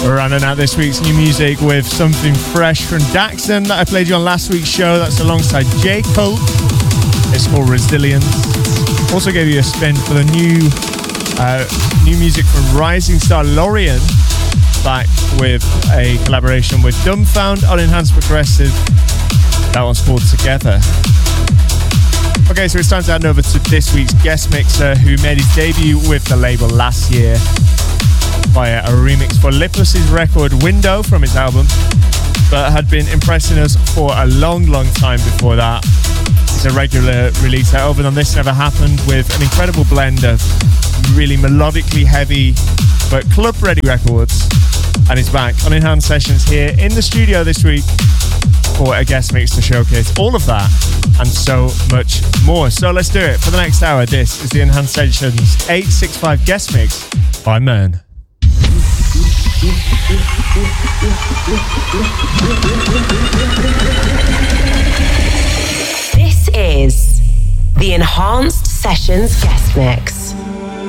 We're running out this week's new music with something fresh from Daxon that I played you on last week's show. That's alongside J. Cole. It's called Resilience. Also gave you a spin for the new music from Rising Star Lorien, back with a collaboration with Dumbfound on Enhanced Progressive. That one's called Together. Okay, so it's time to hand over to this week's guest mixer, who made his debut with the label last year via a remix for Lipless's record Window from his album, but had been impressing us for a long time before that. It's a regular release at Over On This Never Happened, with an incredible blend of really melodically heavy but club-ready records, and is back on Enhanced Sessions here in the studio this week for a guest mix to showcase all of that and so much more. So let's do it. For the next hour, this is the Enhanced Sessions 865 guest mix by Mern. This is the Enhanced Sessions guest mix.